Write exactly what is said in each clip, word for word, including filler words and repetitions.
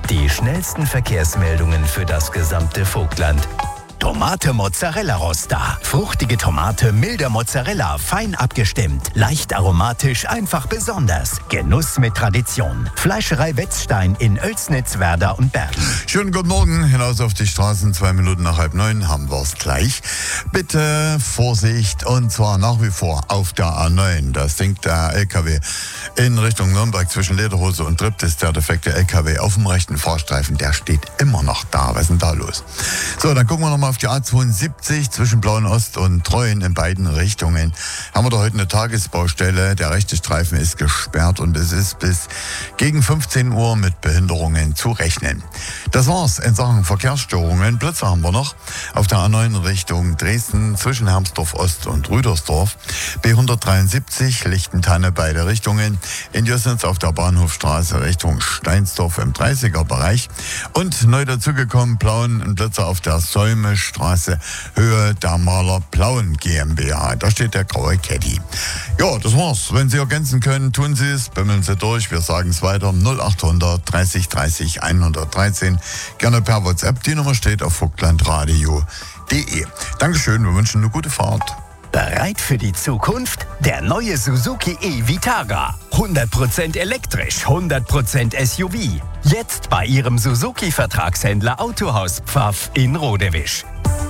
Die schnellsten Verkehrsmeldungen für das gesamte Vogtland. Tomate Mozzarella Rosta. Fruchtige Tomate, milder Mozzarella, fein abgestimmt. Leicht aromatisch, einfach besonders. Genuss mit Tradition. Fleischerei Wetzstein in Oelsnitz, Werder und Bergen. Schönen guten Morgen, hinaus auf die Straßen. Zwei Minuten nach halb neun haben wir es gleich. Bitte Vorsicht, und zwar nach wie vor auf der A neun. Da sinkt der L K W in Richtung Nürnberg zwischen Lederhose und Tripp. Das ist der defekte L K W auf dem rechten Fahrstreifen. Der steht immer noch da. Was ist denn da los? So, dann gucken wir nochmal auf die A zweiundsiebzig zwischen Blauen-Ost und Treuen in beiden Richtungen. Haben wir da heute eine Tagesbaustelle. Der rechte Streifen ist gesperrt und es ist bis gegen fünfzehn Uhr mit Behinderungen zu rechnen. Das war's in Sachen Verkehrsstörungen. Blitze haben wir noch auf der A neun Richtung Dresden zwischen Hermsdorf Ost und Rüdersdorf. B hundertdreiundsiebzig Lichtentanne beide Richtungen. In Jössnitz auf der Bahnhofstraße Richtung Steinsdorf im dreißiger Bereich. Und neu dazugekommen Plauen, ein Blitzer auf der Säumestraße Höhe der Maler Plauen GmbH. Da steht der graue Caddy. Ja, das war's. Wenn Sie ergänzen können, tun Sie es. Bimmeln Sie durch. Wir sagen es weiter. null achthundert dreißig dreißig hundertdreizehn. Gerne per WhatsApp. Die Nummer steht auf vogtlandradio punkt de. Dankeschön. Wir wünschen eine gute Fahrt. Bereit für die Zukunft? Der neue Suzuki e-Vitara. hundert Prozent elektrisch, hundert Prozent S U V. Jetzt bei Ihrem Suzuki-Vertragshändler Autohaus Pfaff in Rodewisch.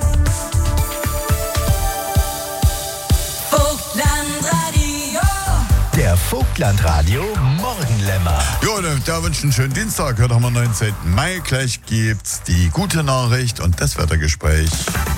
Vogtlandradio. Der Vogtlandradio Morgenlämmer. Ja, da, da wünscht einen schönen Dienstag. Heute haben wir neunzehnten Mai. Gleich gibt's die gute Nachricht und das Wettergespräch.